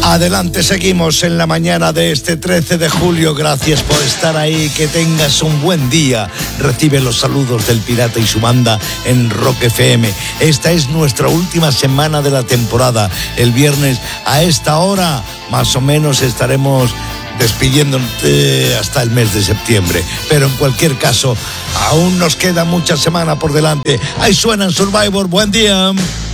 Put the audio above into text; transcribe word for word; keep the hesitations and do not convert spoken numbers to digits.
Adelante, seguimos en la mañana de este trece de julio. Gracias por estar ahí, que tengas un buen día. Recibe los saludos del Pirata y su banda en Rock F M. Esta es nuestra última semana de la temporada. El viernes a esta hora, más o menos, estaremos despidiéndonos hasta el mes de septiembre. Pero en cualquier caso, aún nos queda mucha semana por delante. Ahí suenan Survivor. Buen día.